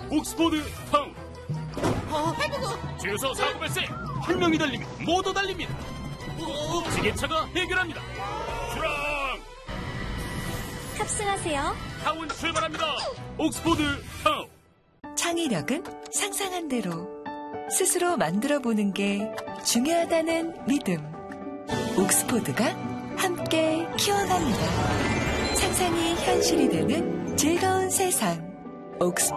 옥스포드 타운. 주유소 사고 발생. 한 명이 달리면 모두 달립니다. 지게차가 해결합니다. 출항. 탑승하세요. 타운 출발합니다. 옥스포드 타운. 창의력은 상상한 대로 스스로 만들어보는 게 중요하다는 믿음. 옥스포드가 함께 키워갑니다. 상상이 현실이 되는 즐거운 세상. 옥스포드